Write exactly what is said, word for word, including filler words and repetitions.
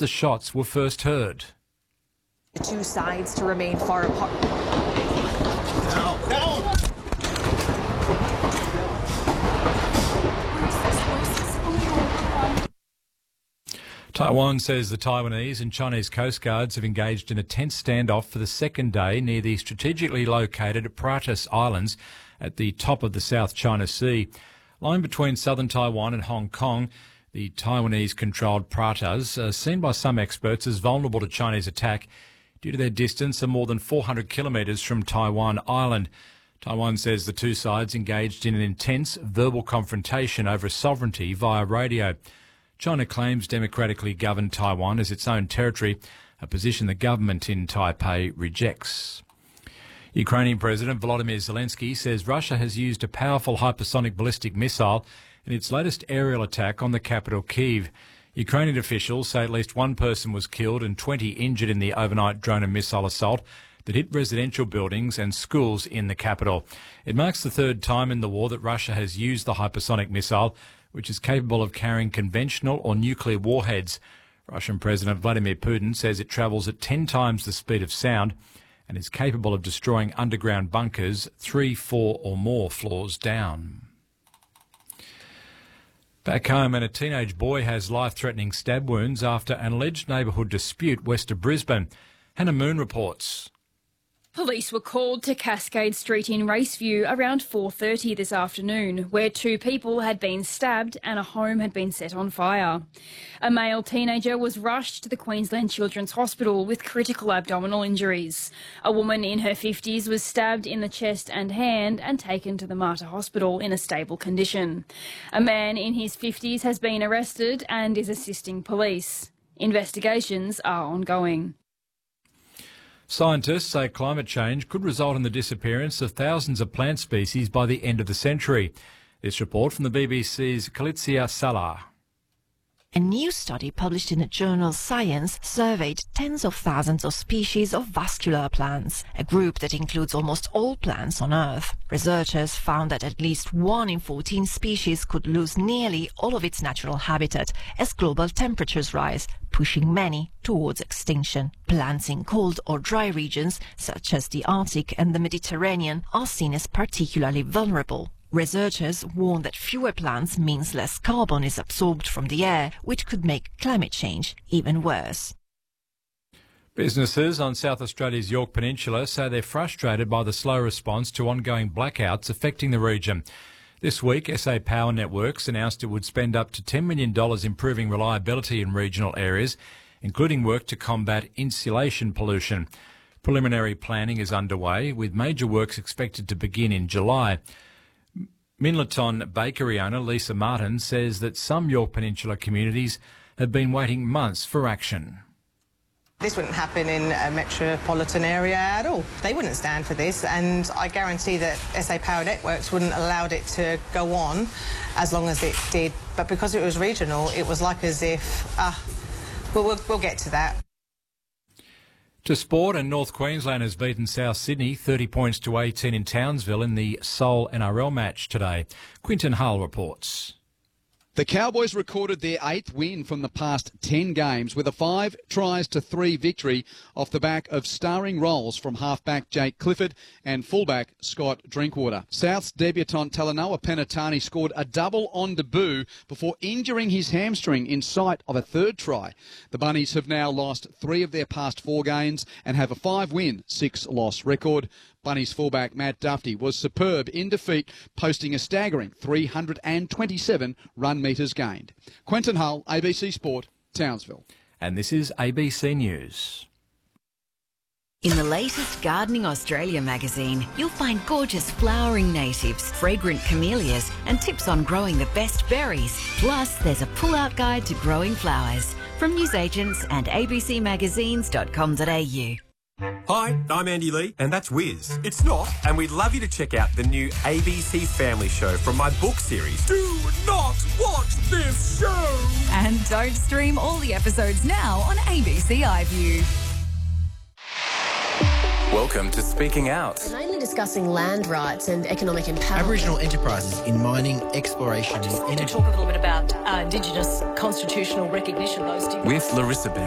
the shots were first heard. The two sides to remain far apart. No, no. Taiwan says the Taiwanese and Chinese Coast Guards have engaged in a tense standoff for the second day near the strategically located Pratas Islands at the top of the South China Sea. Lying between southern Taiwan and Hong Kong, the Taiwanese-controlled Pratas are seen by some experts as vulnerable to Chinese attack due to their distance of more than four hundred kilometres from Taiwan Island. Taiwan says the two sides engaged in an intense verbal confrontation over sovereignty via radio. China claims democratically governed Taiwan as its own territory, a position the government in Taipei rejects. Ukrainian President Volodymyr Zelensky says Russia has used a powerful hypersonic ballistic missile in its latest aerial attack on the capital Kyiv. Ukrainian officials say at least one person was killed and twenty injured in the overnight drone and missile assault that hit residential buildings and schools in the capital. It marks the third time in the war that Russia has used the hypersonic missile, which is capable of carrying conventional or nuclear warheads. Russian President Vladimir Putin says it travels at ten times the speed of sound and is capable of destroying underground bunkers three, four or more floors down. Back home, and a teenage boy has life-threatening stab wounds after an alleged neighbourhood dispute west of Brisbane. Hannah Moon reports. Police were called to Cascade Street in Raceview around four thirty this afternoon, where two people had been stabbed and a home had been set on fire. A male teenager was rushed to the Queensland Children's Hospital with critical abdominal injuries. A woman in her fifties was stabbed in the chest and hand and taken to the Mater Hospital in a stable condition. A man in his fifties has been arrested and is assisting police. Investigations are ongoing. Scientists say climate change could result in the disappearance of thousands of plant species by the end of the century. This report from the B B C's Kalizia Salah. A new study published in the journal Science surveyed tens of thousands of species of vascular plants, a group that includes almost all plants on Earth. Researchers found that at least one in fourteen species could lose nearly all of its natural habitat as global temperatures rise, pushing many towards extinction. Plants in cold or dry regions, such as the Arctic and the Mediterranean, are seen as particularly vulnerable. Researchers warn that fewer plants means less carbon is absorbed from the air, which could make climate change even worse. Businesses on South Australia's Yorke Peninsula say they're frustrated by the slow response to ongoing blackouts affecting the region. This week, S A Power Networks announced it would spend up to ten million dollars improving reliability in regional areas, including work to combat insulation pollution. Preliminary planning is underway, with major works expected to begin in July. Minlaton bakery owner Lisa Martin says that some Yorke Peninsula communities have been waiting months for action. This wouldn't happen in a metropolitan area at all. They wouldn't stand for this, and I guarantee that S A Power Networks wouldn't have allowed it to go on as long as it did. But because it was regional, it was like as if, ah, well, we'll, we'll get to that. To sport, and North Queensland has beaten South Sydney thirty points to eighteen in Townsville in the Seoul N R L match today. Quinton Hull reports. The Cowboys recorded their eighth win from the past ten games with a five tries to three victory off the back of starring roles from halfback Jake Clifford and fullback Scott Drinkwater. South's debutant Talanoa Penatani scored a double on debut before injuring his hamstring in sight of a third try. The Bunnies have now lost three of their past four games and have a five-win, six-loss record. Bunnies fullback Matt Duffy was superb in defeat, posting a staggering three hundred twenty-seven run metres gained. Quentin Hull, A B C Sport, Townsville. And this is A B C News. In the latest Gardening Australia magazine, you'll find gorgeous flowering natives, fragrant camellias and tips on growing the best berries. Plus, there's a pull-out guide to growing flowers from newsagents and a b c magazines dot com dot a u. Hi, I'm Andy Lee, and that's Wiz. It's not, and we'd love you to check out the new A B C Family Show from my book series. Do not watch this show! And don't stream all the episodes now on A B C iView. Welcome to Speaking Out. We're mainly discussing land rights and economic empowerment. Aboriginal enterprises in mining, exploration I just and wanted energy. to talk a little bit about uh, Indigenous constitutional recognition. Those With Larissa Berry.